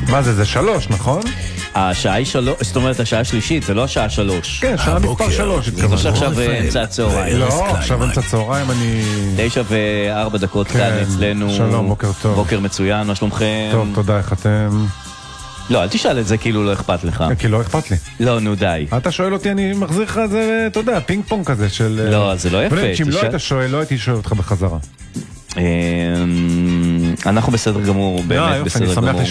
מה זה 3, נכון? השעה היא 3, זאת אומרת השעה השלישית, זה לא השעה 3. כן, שעה מספר 3. זה חושב עכשיו אמצע הצהריים. לא, עכשיו אמצע הצהריים אני... 9:04 כאן אצלנו. שלום, בוקר טוב. בוקר מצוין, מה שלומכם? טוב, תודה, איך אתם? לא, אל תשאל את זה כאילו לא אכפת לך. כי לא אכפת לי. לא, נו די. אתה שואל אותי, אני מחזיר לך את זה, אתה יודע, פינג פונג כזה של... לא, זה לא יפה. אם לא היית שואל, לא הייתי שואל אותך בחזרה. אנחנו בסדר גמור, באמת בסדר גמור.